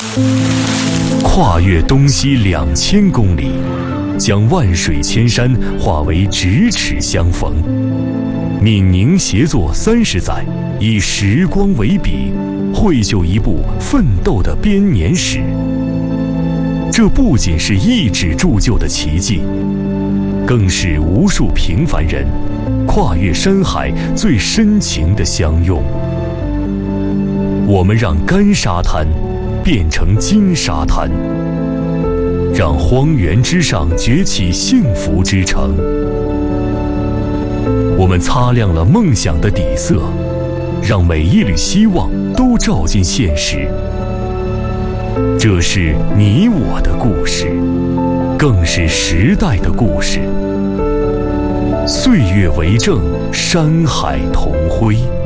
跨越东西2000公里，将万水千山化为咫尺相逢。闽宁协作30载，以时光为笔，绘就一部奋斗的编年史。这不仅是一纸铸就的奇迹，更是无数平凡人跨越山海最深情的相拥。我们让干沙滩变成金沙滩，让荒原之上崛起幸福之城。我们擦亮了梦想的底色，让每一缕希望都照进现实。这是你我的故事，更是时代的故事。岁月为证，山海同辉。